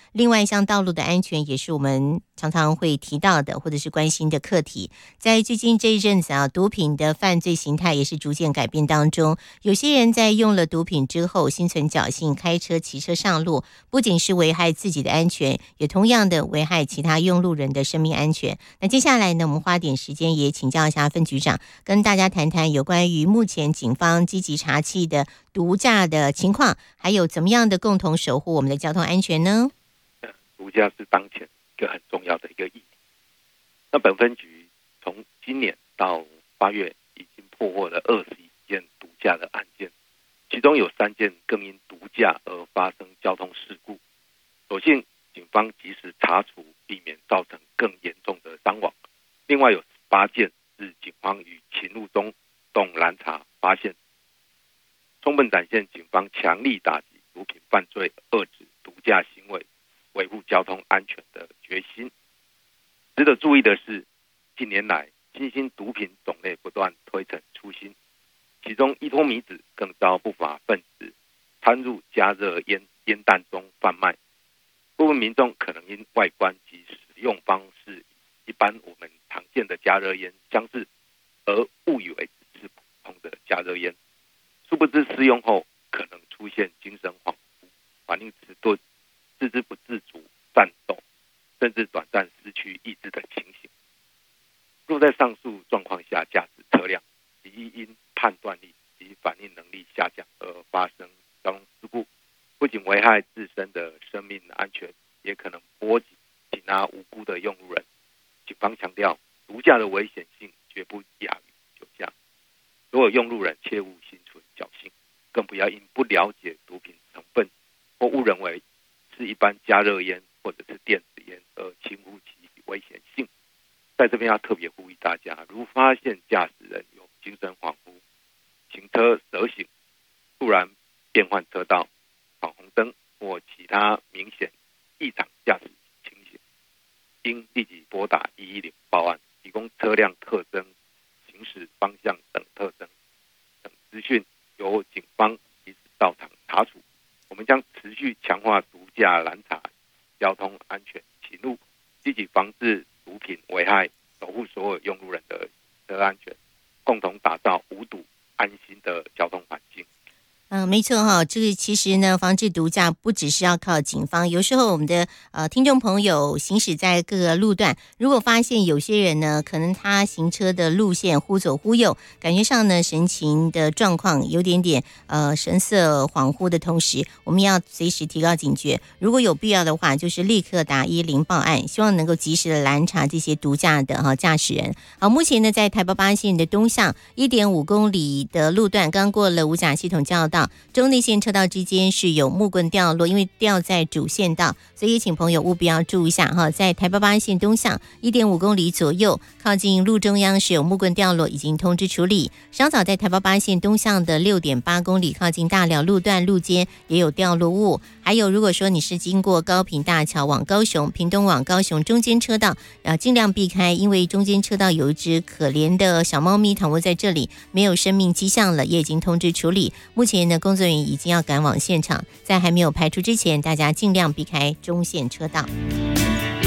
另外，像道路的安全也是我们常常会提到的，或者是关心的课题。在最近这一阵子啊，毒品的犯罪形态也是逐渐改变当中。有些人在用了毒品之后，心存侥幸，开车、骑车上路，不仅是危害自己的安全，也同样的危害其他用路人的生命安全。那接下来呢，我们花点时间也请教一下分局长，跟大家谈谈有关于目前警方积极查缉的毒驾的情况，还有怎么样的共同守护我们的交通安全呢？ 毒驾是当前一个很重要的一个议题。那本分局从今年到8月已经破获了21件毒驾的案件，其中有3件更因毒驾而发生交通事故。所幸警方及时查处，避免造成更严重的伤亡。另外有18件是警方于勤务中动拦查发现，充分展现警方强力打击毒品犯罪、遏制毒驾行为、维护交通安全的决心。值得注意的是，近年来新兴毒品种类不断推陈出新，其中依托米酯更遭不法分子掺入加热烟弹中贩卖。部分民众可能因外观及使用方式与一般我们常见的加热烟相似，而误以为是普通的加热烟，殊不知施用后可能出现精神恍惚、反应迟钝、四肢不自主、颤抖，甚至短暂失去意志的情形。若在上述状况下驾驶车辆，极易因判断力及反应能力下降而发生交通事故，不仅危害自身的生命安全，也可能波及其他无辜的用路人。警方强调，毒驾的危险性绝不亚于酒驾，所有用路人切勿心存侥幸，更不要因不了解毒品成分或误认为是一般加热烟或者是电子烟而轻忽其危险性。在这边要特别呼吁大家，如发现驾驶人有精神恍惚、行车蛇行、突然变换车道、闯红灯或其他明显异常驾驶情形，应立即拨打110报案，提供车辆特征、行驶方向等特征等资讯，由警方及时到场查处。我们将持续强化毒驾拦查、交通安全勤务，积极防治毒品危害，守护所有用路人的车安全，共同打造无毒安心的交通环境。 没错哈，这个其实呢，防治毒驾不只是要靠警方，有时候我们的听众朋友行驶在各个路段，如果发现有些人呢，可能他行车的路线忽左忽右，感觉上呢神情的状况有点神色恍惚的同时，我们要随时提高警觉，如果有必要的话，就是立刻打110报案，希望能够及时的拦查这些毒驾的驾驶人。好，目前呢，在台八八线的东向1.5公里的路段，刚过了五甲系统交流道。中内线车道之间是有木棍掉落，因为掉在主线道，所以请朋友务必要注意一下哈。在台八八线东向1.5公里左右，靠近路中央是有木棍掉落，已经通知处理。稍早在台八八线东向的6.8公里，靠近大寮路段路肩也有掉落物。还有，如果说你是经过高屏大桥往高雄、屏东往高雄中间车道，尽量避开，因为中间车道有一只可怜的小猫咪躺卧在这里，没有生命迹象了，也已经通知处理。目前呢，工作人员已经要赶往现场，在还没有排除之前，大家尽量避开中线车道。